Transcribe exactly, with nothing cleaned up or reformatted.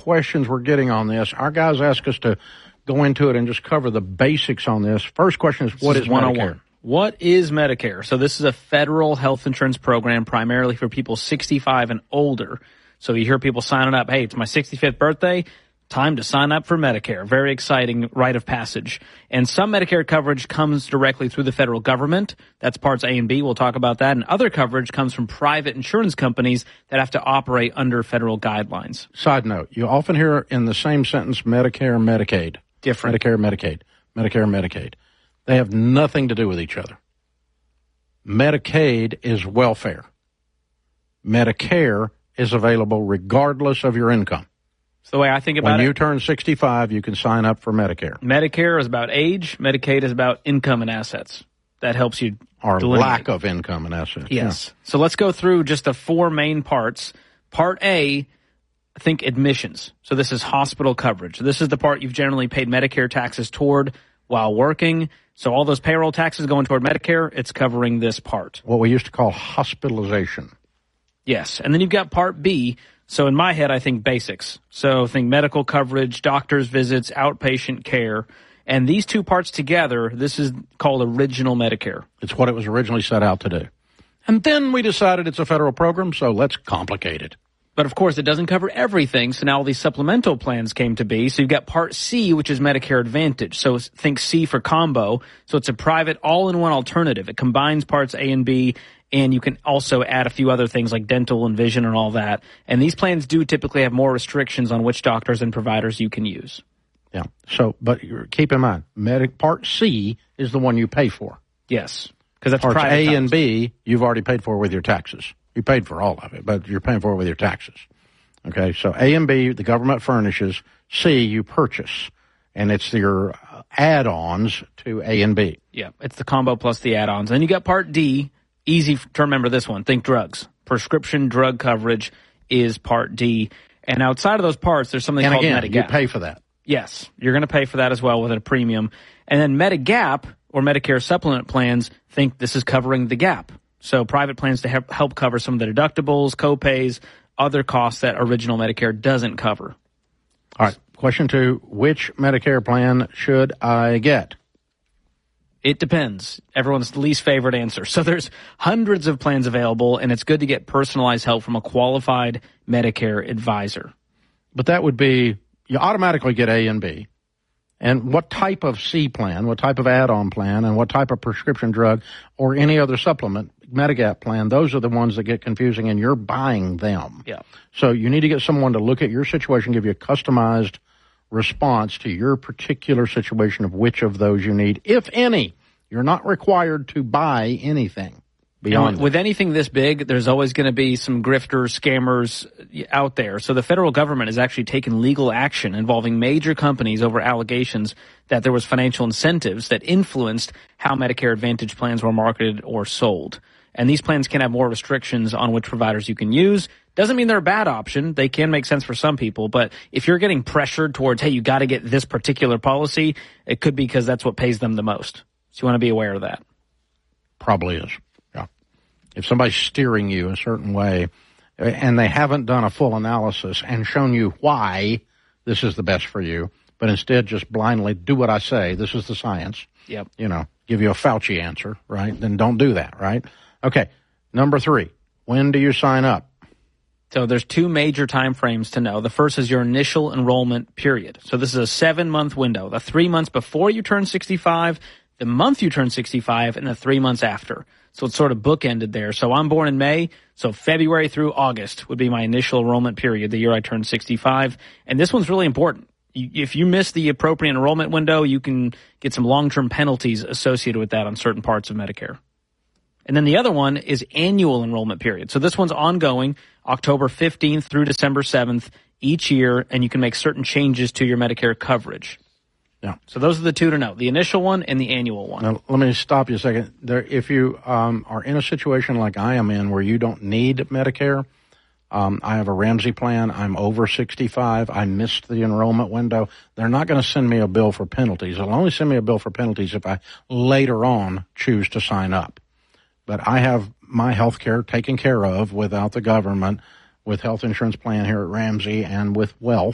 questions we're getting on this. Our guys ask us to go into it and just cover the basics on this. First question is, what is Medicare? What is Medicare? So this is a federal health insurance program primarily for people sixty-five and older. So you hear people signing up, hey, it's my sixty-fifth birthday, time to sign up for Medicare. Very exciting rite of passage. And some Medicare coverage comes directly through the federal government. That's parts A and B. We'll talk about that. And other coverage comes from private insurance companies that have to operate under federal guidelines. Side note, you often hear in the same sentence Medicare, Medicaid. Different. Medicare, Medicaid. Medicare, Medicaid. They have nothing to do with each other. Medicaid is welfare. Medicare is available regardless of your income. It's the way I think about it. When you turn sixty-five, you can sign up for Medicare. Medicare is about age. Medicaid is about income and assets. That helps you Or delineate. lack of income and assets. Yes. Yeah. So let's go through just the four main parts. Part A, think admissions. So this is hospital coverage. This is the part you've generally paid Medicare taxes toward while working. So all those payroll taxes going toward Medicare, it's covering this part. What we used to call hospitalization. Yes. And then you've got Part B. So in my head, I think basics. So think medical coverage, doctor's visits, outpatient care. And these two parts together, this is called original Medicare. It's what it was originally set out to do. And then we decided it's a federal program, so let's complicate it. But, of course, it doesn't cover everything, so now all these supplemental plans came to be. So you've got Part C, which is Medicare Advantage. So think C for combo. So it's a private all-in-one alternative. It combines Parts A and B, and you can also add a few other things like dental and vision and all that. And these plans do typically have more restrictions on which doctors and providers you can use. Yeah. So, but keep in mind, Medic Part C is the one you pay for. Yes. Because that's Parts private A coverage. and B, you've already paid for with your taxes. You paid for all of it, but you're paying for it with your taxes. Okay, so A and B, the government furnishes. C, you purchase. And it's your add-ons to A and B. Yeah, it's the combo plus the add-ons. Then you got Part D. Easy to remember this one. Think drugs. Prescription drug coverage is Part D. And outside of those parts, there's something and called again, Medigap. you pay for that. Yes, you're going to pay for that as well with a premium. And then Medigap, or Medicare supplement plans, think this is covering the gap. So private plans to help cover some of the deductibles, co-pays, other costs that original Medicare doesn't cover. All right. Question two, which Medicare plan should I get? It depends. Everyone's least favorite answer. So there's hundreds of plans available, and it's good to get personalized help from a qualified Medicare advisor. But that would be, you automatically get A and B. And what type of C plan, what type of add-on plan, and what type of prescription drug or any other supplement, Medigap plan, those are the ones that get confusing, and you're buying them. Yeah. So you need to get someone to look at your situation, give you a customized response to your particular situation of which of those you need, if any. You're not required to buy anything beyond. With anything this big, there's always going to be some grifters, scammers out there. So the federal government has actually taken legal action involving major companies over allegations that there was financial incentives that influenced how Medicare Advantage plans were marketed or sold. And these plans can have more restrictions on which providers you can use. Doesn't mean they're a bad option. They can make sense for some people. But if you're getting pressured towards, hey, you got to get this particular policy, it could be because that's what pays them the most. So you want to be aware of that. Probably is. Yeah. If somebody's steering you a certain way and they haven't done a full analysis and shown you why this is the best for you, but instead just blindly do what I say, this is the science. Yep. You know, give you a Fauci answer, right? Then don't do that, right? Okay. Number three, when do you sign up? So there's two major time frames to know. The first is your initial enrollment period. So this is a seven-month window, the three months before you turn sixty-five, the month you turn sixty-five, and the three months after. So it's sort of bookended there. So I'm born in May, so February through August would be my initial enrollment period, the year I turned sixty-five. And this one's really important. If you miss the appropriate enrollment window, you can get some long-term penalties associated with that on certain parts of Medicare. And then the other one is annual enrollment period. So this one's ongoing, October fifteenth through December seventh each year, and you can make certain changes to your Medicare coverage. Yeah. So those are the two to know, the initial one and the annual one. Now, let me stop you a second. There, if you um, are in a situation like I am in where you don't need Medicare, um, I have a Ramsey plan. I'm over sixty-five. I missed the enrollment window. They're not going to send me a bill for penalties. They'll only send me a bill for penalties if I later on choose to sign up. But I have my health care taken care of without the government with health insurance plan here at Ramsey and with Wealth.